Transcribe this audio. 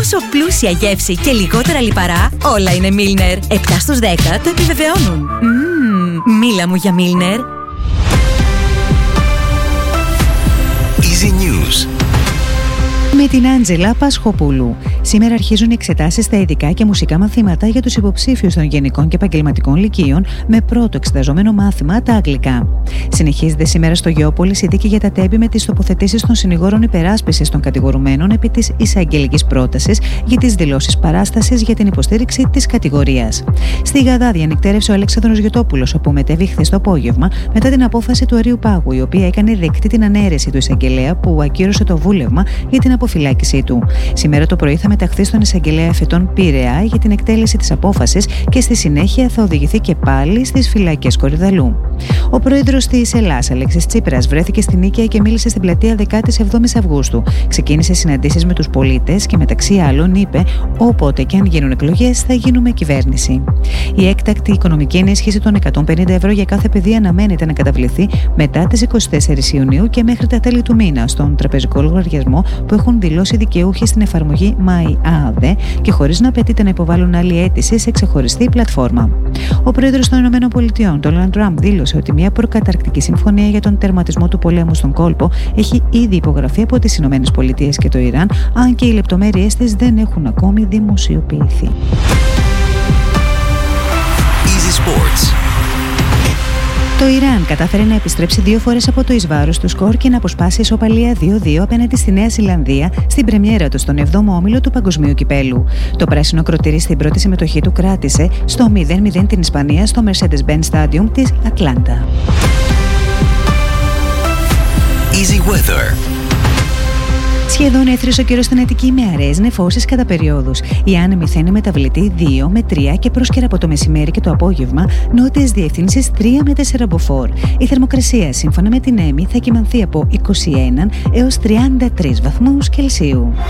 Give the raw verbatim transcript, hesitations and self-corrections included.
τόσο πλούσια γεύση και λιγότερα λιπαρά, όλα είναι Milner. επτά στους δέκα το επιβεβαιώνουν. Μμμ, μίλα μου για Milner. Easy News. Με την Άντζελα Πασχοπούλου. Σήμερα αρχίζουν οι εξετάσεις στα ειδικά και μουσικά μαθήματα για τους υποψήφιους των γενικών και επαγγελματικών λυκείων, με πρώτο εξεταζόμενο μάθημα τα αγγλικά. Συνεχίζεται σήμερα στο Γεώπολης η δίκη για τα τέμπη με τις τοποθετήσεις των συνηγόρων υπεράσπισης των κατηγορουμένων επί της εισαγγελικής πρότασης για τις δηλώσεις παράστασης για την υποστήριξη της κατηγορίας. Στη Γαδά διανυκτέρευσε ο Αλέξανδρος Γιωτόπουλος, όπου μετέβη χθες το απόγευμα μετά την απόφαση του Αρείου Πάγου, η οποία έκανε δεκτή την ανέρεση του εισαγγελέα που ακύρωσε το βούλευμα για την αποφυλάκησή του. Σήμερα το πρωί θα μεταχθεί στον εισαγγελέα εφετών Πειραιά για την εκτέλεση της απόφασης και στη συνέχεια θα οδηγηθεί και πάλι στις φυλακές Κορυδαλού. Ο πρόεδρος της Ελλάς, Αλέξης Τσίπρας, βρέθηκε στην Νίκαια και μίλησε στην πλατεία δεκαεπτά Αυγούστου. Ξεκίνησε συναντήσεις με τους πολίτες και μεταξύ άλλων είπε: όποτε και αν γίνουν εκλογές, θα γίνουμε κυβέρνηση. Η έκτακτη οικονομική ενίσχυση των εκατόν πενήντα ευρώ για κάθε παιδί αναμένεται να καταβληθεί μετά τις εικοστή τέταρτη Ιουνίου και μέχρι τα τέλη του μήνα στον τραπεζικό λογαριασμό που έχουν δηλώσει δικαιούχοι στην εφαρμογή MyAde και χωρίς να απαιτείται να υποβάλουν άλλη αίτηση σε ξεχωριστή πλατφόρμα. Ο πρόεδρος των ΗΠΑ, Ντόναλντ Τραμπ, δήλωσε ότι μια προκαταρκτική συμφωνία για τον τερματισμό του πολέμου στον κόλπο έχει ήδη υπογραφεί από τις ΗΠΑ και το Ιράν, αν και οι λεπτομέρειες της δεν έχουν ακόμη δημοσιοποιηθεί. Easy Sports. Το Ιράν κατάφερε να επιστρέψει δύο φορές από το εις βάρος του σκορ και να αποσπάσει ισοπαλία δύο δύο απέναντι στη Νέα Ζηλανδία στην πρεμιέρα του στον εβδόμο όμιλο του Παγκοσμίου Κυπέλου. Το πράσινο κροτήρι στην πρώτη συμμετοχή του κράτησε στο μηδέν μηδέν την Ισπανία στο Mercedes-Benz Stadium της Ατλάντα. Easy Weather. Σχεδόν έθρησε ο καιρός στην Αττική με αραιές νεφώσεις κατά περιόδους. Η άνεμη θα είναι μεταβλητή δύο με τρία και πρόσκαιρα από το μεσημέρι και το απόγευμα νότιες διευθύνσεις τρία με τέσσερα μποφόρ. Η θερμοκρασία σύμφωνα με την ΕΜΗ θα κυμανθεί από είκοσι ένα έως τριάντα τρεις βαθμούς Κελσίου.